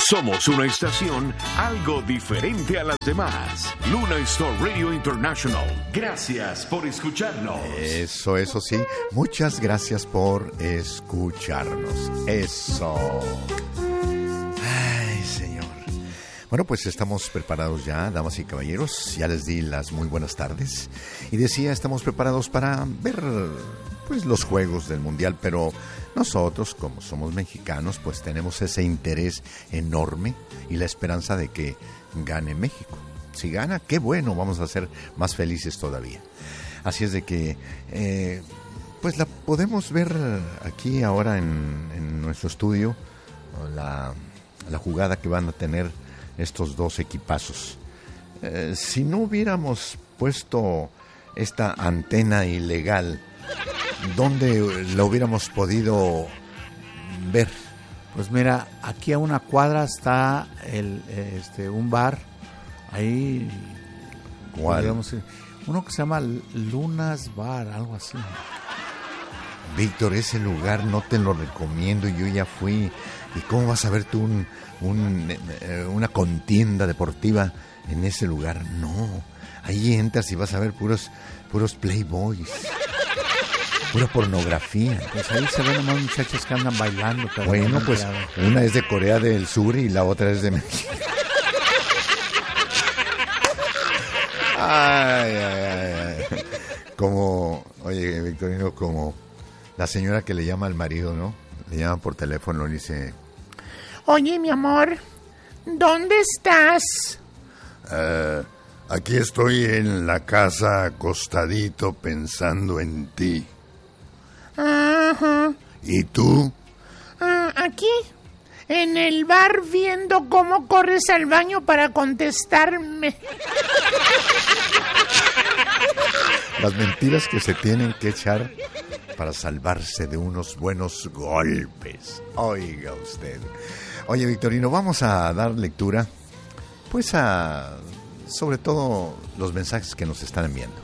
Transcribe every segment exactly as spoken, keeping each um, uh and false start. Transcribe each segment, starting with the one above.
Somos una estación algo diferente a las demás. Luna Star Radio International. Gracias por escucharnos. Eso, eso sí. Muchas gracias por escucharnos. Eso. Ay, señor. Bueno, pues estamos preparados ya, damas y caballeros. Ya les di las muy buenas tardes. Y decía, estamos preparados para ver pues los juegos del Mundial, pero nosotros, como somos mexicanos, pues tenemos ese interés enorme y la esperanza de que gane México. Si gana, qué bueno, vamos a ser más felices todavía. Así es de que, eh, pues la podemos ver aquí ahora en, en nuestro estudio, la, la jugada que van a tener estos dos equipazos. Eh, si no hubiéramos puesto esta antena ilegal, ¿dónde lo hubiéramos podido ver? Pues mira, aquí a una cuadra está el este un bar, ahí. ¿Cuál? Digamos, uno que se llama Lunas Bar, algo así. Víctor, ese lugar no te lo recomiendo, yo ya fui. ¿Y cómo vas a ver tú un, un, una contienda deportiva en ese lugar? No, ahí entras y vas a ver puros, puros playboys. Pura pornografía. Pues ahí se ven nomás muchachos que andan bailando. Pero bueno, no pues entrado. Una es de Corea del Sur y la otra es de México. Ay, ay, ay, ay. Como, oye, Victorino, como la señora que le llama al marido, ¿no? Le llama por teléfono y dice: oye, mi amor, ¿dónde estás? Uh, aquí estoy en la casa acostadito pensando en ti. Ajá. ¿Y tú? Ah, aquí, en el bar, viendo cómo corres al baño para contestarme. Las mentiras que se tienen que echar para salvarse de unos buenos golpes. Oiga usted. Oye, Victorino, vamos a dar lectura, pues a, sobre todo, los mensajes que nos están enviando.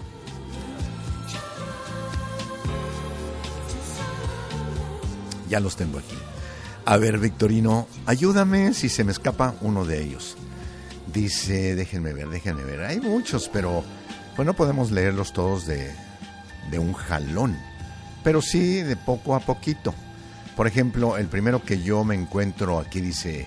Ya los tengo aquí. A ver, Victorino, ayúdame si se me escapa uno de ellos. Dice, déjenme ver, déjenme ver. Hay muchos, pero pues no podemos leerlos todos de, de un jalón. Pero sí de poco a poquito. Por ejemplo, el primero que yo me encuentro aquí dice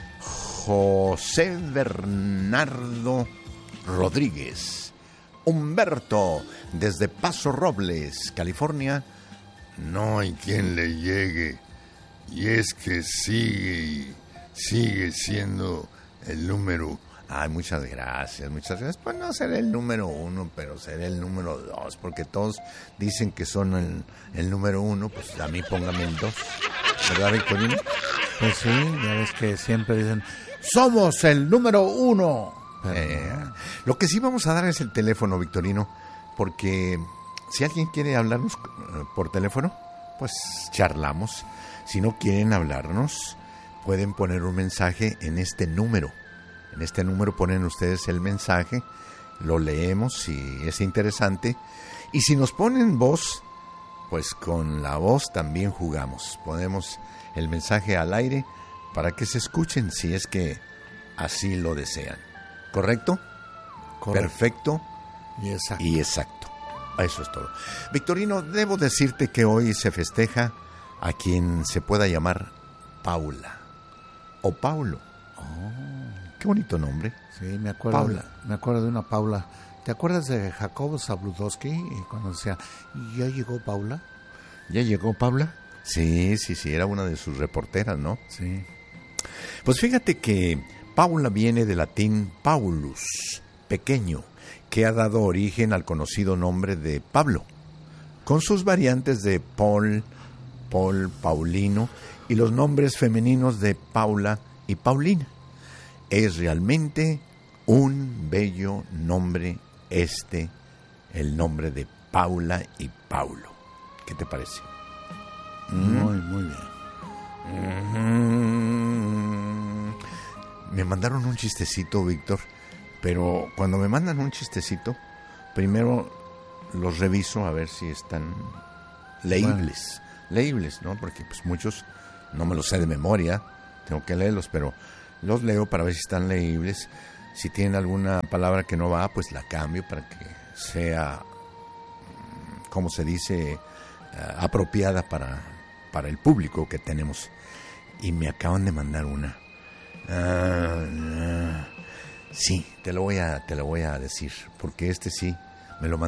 José Bernardo Rodríguez. Humberto, desde Paso Robles, California. No hay quien le llegue, y es que sigue, sigue siendo el número. Ay, muchas gracias, muchas gracias. Pues no seré el número uno, pero seré el número dos, porque todos dicen que son el, el número uno, pues a mí póngame el dos, ¿verdad, Victorino? Pues sí, ya ves que siempre dicen, somos el número uno. Pero eh, no. Lo que sí vamos a dar es el teléfono, Victorino, porque si alguien quiere hablarnos por teléfono, pues charlamos. Si no quieren hablarnos, pueden poner un mensaje en este número. En este número ponen ustedes el mensaje, lo leemos si es interesante. Y si nos ponen voz, pues con la voz también jugamos. Ponemos el mensaje al aire para que se escuchen si es que así lo desean. ¿Correcto? Correcto. Perfecto y exacto. Y exacto. Eso es todo. Victorino, debo decirte que hoy se festeja a quien se pueda llamar Paula o Paulo. Oh, qué bonito nombre. Sí, me acuerdo. Paula. De, me acuerdo de una Paula. ¿Te acuerdas de Jacobo Zabludowski? Cuando decía, ¿ya llegó Paula? ¿Ya llegó Paula? Sí, sí, sí, era una de sus reporteras, ¿no? Sí. Pues fíjate que Paula viene del latín Paulus, pequeño, que ha dado origen al conocido nombre de Pablo, con sus variantes de Paul, Paul, Paulino y los nombres femeninos de Paula y Paulina. Es realmente un bello nombre este, el nombre de Paula y Paulo. ¿Qué te parece? Muy, muy bien. Mm-hmm. Me mandaron un chistecito, Víctor, pero cuando me mandan un chistecito, primero los reviso a ver si están leíbles, bueno. leíbles, ¿no? Porque pues muchos no me los sé de memoria, tengo que leerlos, pero los leo para ver si están leíbles. Si tienen alguna palabra que no va, pues la cambio para que sea, como se dice, uh, apropiada para, para el público que tenemos. Y me acaban de mandar una. Uh, uh, sí, te lo voy a, te lo voy a decir, porque este sí me lo